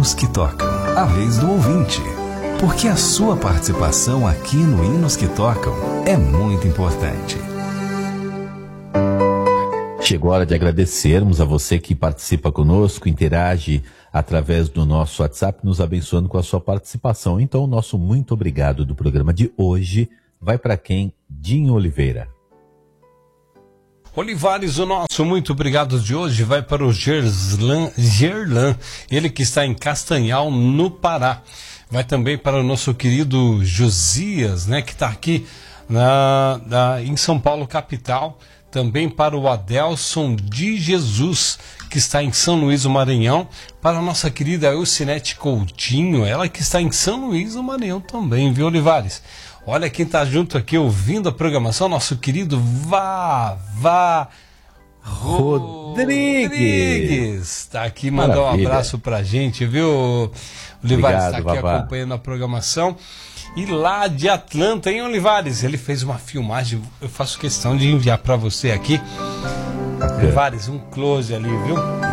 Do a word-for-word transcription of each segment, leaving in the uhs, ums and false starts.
Hinos que Tocam, a vez do ouvinte. Porque a sua participação aqui no Hinos que Tocam é muito importante. Chegou a hora de agradecermos a você que participa conosco, interage através do nosso WhatsApp, nos abençoando com a sua participação. Então, o nosso muito obrigado do programa de hoje vai para quem? Dinho Oliveira. Olivares, o nosso muito obrigado de hoje vai para o Gerslan, Gerlan, ele que está em Castanhal, no Pará. Vai também para o nosso querido Josias, né, que está aqui na, na, em São Paulo, capital. Também para o Adelson de Jesus, que está em São Luís do Maranhão. Para a nossa querida Elcinete Coutinho, ela que está em São Luís do Maranhão também, viu, Olivares? Olha quem está junto aqui ouvindo a programação, nosso querido Vá, Vá Rodrigues. Está aqui, mandar um abraço pra gente, viu, Olivares? Está aqui Vavá, acompanhando a programação. E lá de Atlanta, hein, Olivares? Ele fez uma filmagem, eu faço questão de enviar para você aqui. Okay. Olivares, um close ali, viu?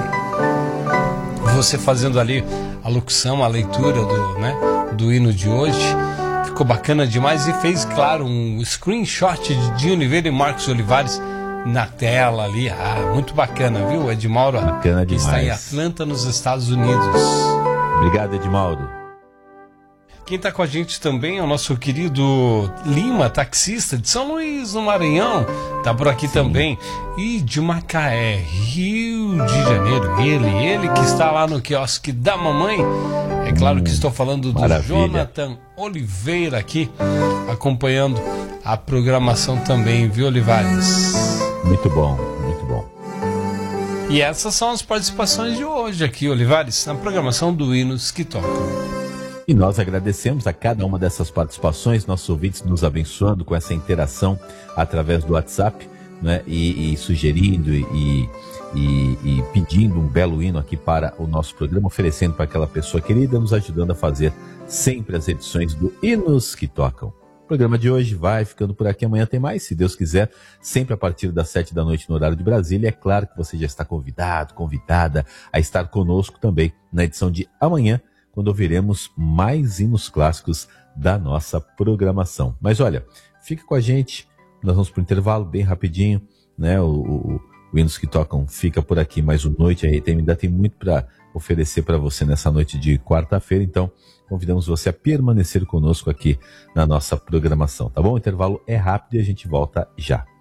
Você fazendo ali a locução, a leitura do, né, do hino de hoje. Ficou bacana demais e fez, claro, um screenshot de Dinho Oliveira e Marcos Olivares na tela ali. Ah, muito bacana, viu? Edmauro, bacana que demais. Está em Atlanta, nos Estados Unidos. Obrigado, Edmauro. Quem está com a gente também é o nosso querido Lima, taxista de São Luís, no Maranhão. Está por aqui. Sim. Também. E de Macaé, Rio de Janeiro. Ele, ele que está lá no quiosque da mamãe. É claro hum, que estou falando do maravilha. Jonathan Oliveira aqui, acompanhando a programação também, viu, Olivares? Muito bom, muito bom. E essas são as participações de hoje aqui, Olivares, na programação do Hinos que Tocam. E nós agradecemos a cada uma dessas participações, nossos ouvintes nos abençoando com essa interação através do WhatsApp, né? e, e sugerindo e, e, e pedindo um belo hino aqui para o nosso programa, oferecendo para aquela pessoa querida, nos ajudando a fazer sempre as edições do Hinos que Tocam. O programa de hoje vai ficando por aqui, amanhã tem mais, se Deus quiser, sempre a partir das sete da noite no horário de Brasília. É claro que você já está convidado, convidada a estar conosco também na edição de amanhã, quando ouviremos mais hinos clássicos da nossa programação. Mas olha, fica com a gente, nós vamos para o intervalo bem rapidinho, né? O, o, o Hinos que Tocam fica por aqui, mas o Noite R T M ainda tem muito para oferecer para você nessa noite de quarta-feira, então convidamos você a permanecer conosco aqui na nossa programação, tá bom? O intervalo é rápido e a gente volta já.